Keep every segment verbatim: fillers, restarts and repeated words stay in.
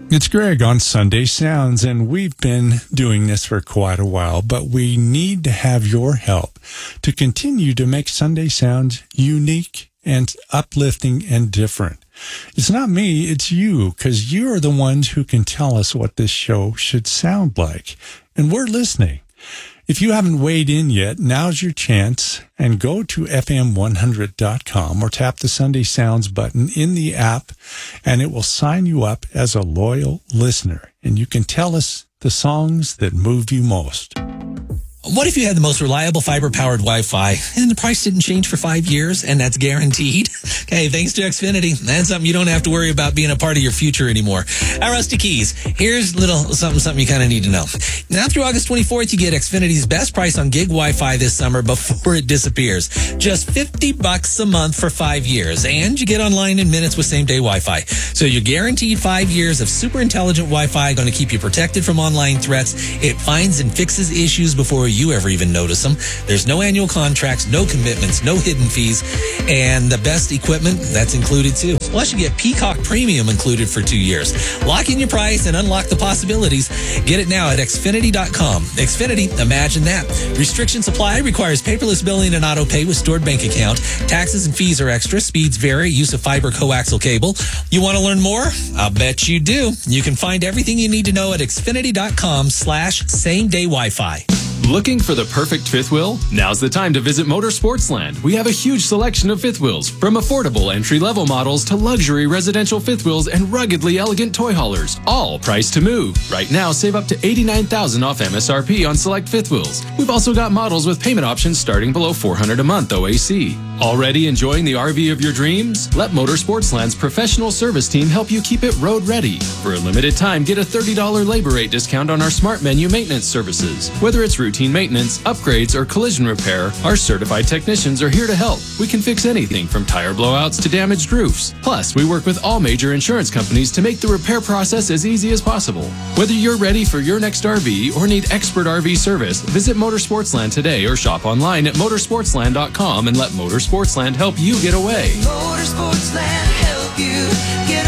It's Greg on Sunday Sounds, and we've been doing this for quite a while, but we need to have your help to continue to make Sunday Sounds unique and uplifting and different. It's not me, it's you, because you are the ones who can tell us what this show should sound like, and we're listening. If you haven't weighed in yet, now's your chance, and go to F M one hundred dot com or tap the Sunday Sounds button in the app, and it will sign you up as a loyal listener, and you can tell us the songs that moved you most. What if you had the most reliable fiber-powered Wi-Fi and the price didn't change for five years and that's guaranteed? Okay, thanks to Xfinity, that's something you don't have to worry about being a part of your future anymore. I'm Rusty Keys. Here's a little something, something you kind of need to know. Now through August twenty-fourth, you get Xfinity's best price on gig Wi-Fi this summer before it disappears. Just fifty bucks a month for five years. And you get online in minutes with same-day Wi-Fi. So you're guaranteed five years of super intelligent Wi-Fi, going to keep you protected from online threats. It finds and fixes issues before you ever even notice them. There's no annual contracts, no commitments, no hidden fees, and the best equipment, that's included too. Plus, you get Peacock Premium included for two years. Lock in your price and unlock the possibilities. Get it now at Xfinity dot com. Xfinity, imagine that. Restrictions apply, requires paperless billing and auto pay with stored bank account. Taxes and fees are extra. Speeds vary. Use of fiber coaxial cable. You want to learn more? I'll bet you do. You can find everything you need to know at Xfinity dot com slash same day Wi-Fi. Looking for the perfect fifth wheel? Now's the time to visit Motorsportsland. We have a huge selection of fifth wheels, from affordable entry-level models to luxury residential fifth wheels and ruggedly elegant toy haulers, all priced to move. Right now, save up to eighty-nine thousand dollars off M S R P on select fifth wheels. We've also got models with payment options starting below four hundred dollars a month O A C. Already enjoying the R V of your dreams? Let Motorsportsland's professional service team help you keep it road ready. For a limited time, get a thirty dollars labor rate discount on our Smart Menu maintenance services. Whether it's routine maintenance, upgrades, or collision repair, our certified technicians are here to help. We can fix anything from tire blowouts to damaged roofs. Plus, we work with all major insurance companies to make the repair process as easy as possible. Whether you're ready for your next R V or need expert R V service, visit Motorsportsland today or shop online at motorsportsland dot com and let Motorsportsland help you get away. Motorsportsland help you get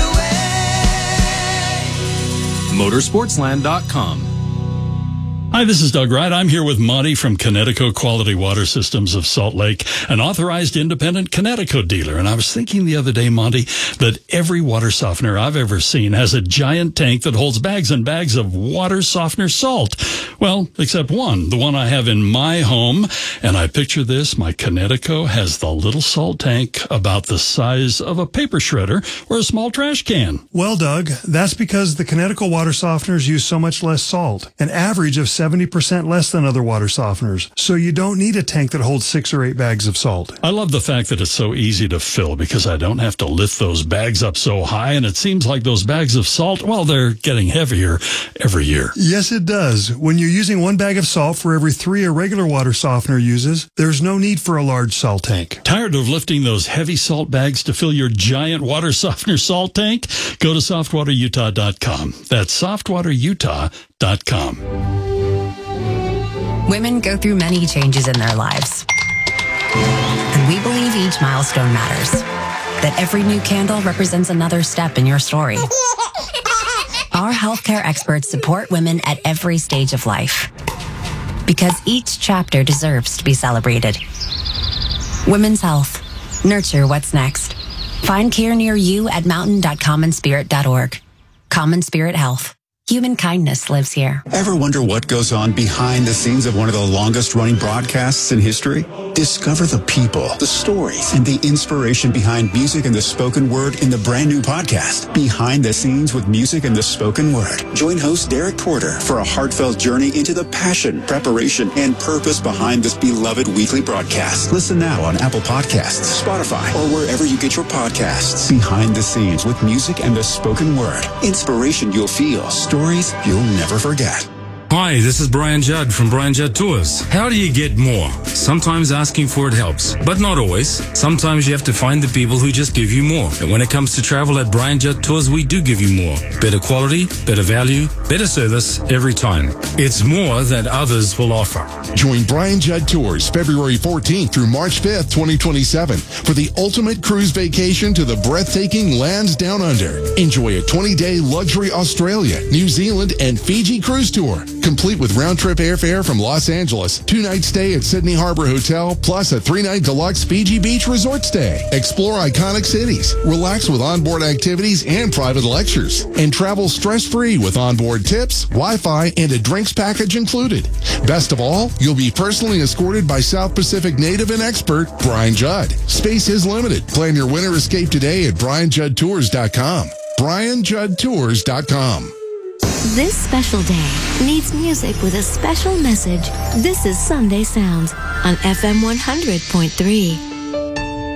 away. motorsportsland dot com. Hi, this is Doug Wright. I'm here with Monty from Connecticut Quality Water Systems of Salt Lake, an authorized independent Connecticut dealer. And I was thinking the other day, Monty, that every water softener I've ever seen has a giant tank that holds bags and bags of water softener salt. Well, except one, the one I have in my home. And I picture this, my Connecticut has the little salt tank about the size of a paper shredder or a small trash can. Well, Doug, that's because the Connecticut water softeners use so much less salt, an average of seventy percent less than other water softeners. So you don't need a tank that holds six or eight bags of salt. I love the fact that it's so easy to fill because I don't have to lift those bags up so high, and it seems like those bags of salt, well, they're getting heavier every year. Yes, it does. When you're using one bag of salt for every three a regular water softener uses, there's no need for a large salt tank. Tired of lifting those heavy salt bags to fill your giant water softener salt tank? Go to soft water utah dot com. That's soft water utah dot com. Women go through many changes in their lives. And we believe each milestone matters. That every new candle represents another step in your story. Our healthcare experts support women at every stage of life. Because each chapter deserves to be celebrated. Women's health. Nurture what's next. Find care near you at mountain dot common spirit dot org. Common Spirit Health. Human kindness lives here. Ever wonder what goes on behind the scenes of one of the longest running broadcasts in history? Discover the people, the stories, and the inspiration behind music and the spoken word in the brand new podcast, Behind the Scenes with Music and the Spoken Word. Join host Derek Porter for a heartfelt journey into the passion, preparation, and purpose behind this beloved weekly broadcast. Listen now on Apple Podcasts, Spotify, or wherever you get your podcasts. Behind the Scenes with Music and the Spoken Word. Inspiration you'll feel. Stories you'll never forget. Hi, this is Brian Judd from Brian Judd Tours. How do you get more? Sometimes asking for it helps, but not always. Sometimes you have to find the people who just give you more. And when it comes to travel at Brian Judd Tours, we do give you more. Better quality, better value, better service every time. It's more than others will offer. Join Brian Judd Tours February fourteenth through March fifth, twenty twenty-seven for the ultimate cruise vacation to the breathtaking lands down under. Enjoy a twenty-day luxury Australia, New Zealand, and Fiji cruise tour, complete with round-trip airfare from Los Angeles, two-night stay at Sydney Harbor Hotel, plus a three-night deluxe Fiji Beach resort stay. Explore iconic cities, relax with onboard activities and private lectures, and travel stress-free with onboard tips, Wi-Fi, and a drinks package included. Best of all, you'll be personally escorted by South Pacific native and expert Brian Judd. Space is limited. Plan your winter escape today at brian judd tours dot com. brian judd tours dot com. This special day needs music with a special message. This is Sunday Sounds on F M one hundred point three.